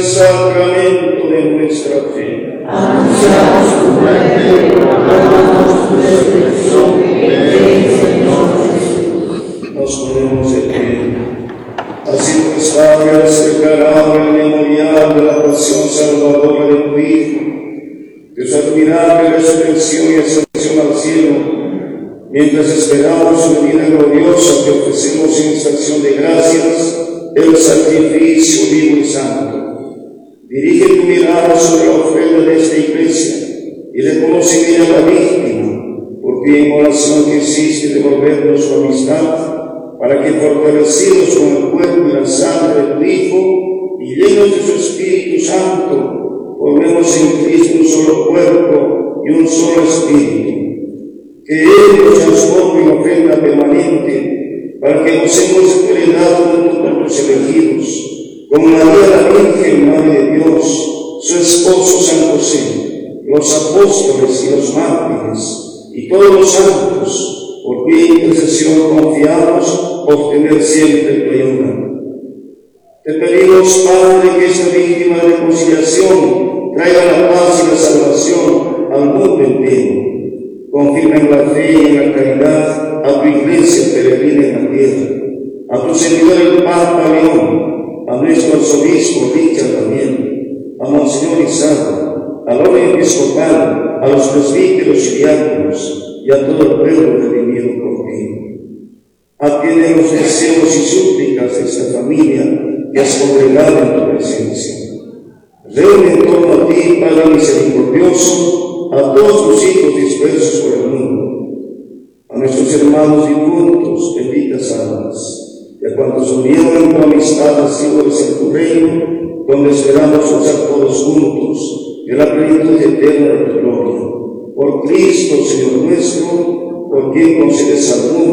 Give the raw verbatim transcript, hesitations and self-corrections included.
Sacramento de nuestra fe. Anunciamos tu muerte y proclamamos tu resurrección. Ven, Señor Jesús. Nos ponemos de pie. Así pues, Padre, has declarado el memorial de la pasión salvadora de tu Hijo, de su admirable resurrección y ascensión al cielo, mientras esperamos su venida gloriosa, te ofrecemos en esta acción de gracias el sacrificio vivo y santo. Dirige tu mirada sobre la ofrenda de esta iglesia y reconoce en ella la víctima, porque en oración quisiste devolvernos su amistad, para que fortalecidos con el cuerpo y la sangre de tu Hijo y llenos de su Espíritu Santo, formemos en Cristo un solo cuerpo y un solo espíritu. Que Él nos transforme en ofrenda permanente, para que gocemos de heredad junto con los elegidos, como María la Virgen, Madre de Dios, su esposo San José, los apóstoles y los mártires, y todos los santos, por cuya intercesión confiamos obtener siempre tu ayuda. Te pedimos, Padre, que esta víctima de reconciliación traiga la paz y la salvación al mundo entero. Confirma en la fe y en la caridad a tu iglesia peregrina en la tierra, a tu servidor el Papa León, a nuestro arzobispo Richard también, a Monseñor Izarra, al orden episcopal, a los presbíteros y diáconos, y a todo el pueblo redimido por ti. Atiende los deseos y súplicas de esta familia que has congregado en tu presencia. Reúne en torno a ti, Padre misericordioso, a todos tus hijos dispersos por el mundo, a nuestros hermanos difuntos, benditas almas, y a cuantos unieron en tu amistad asíduos en tu reino, donde esperamos gozar todos juntos de la plenitud eterna de tu gloria. Por Cristo, Señor nuestro, por quien concedes al mundo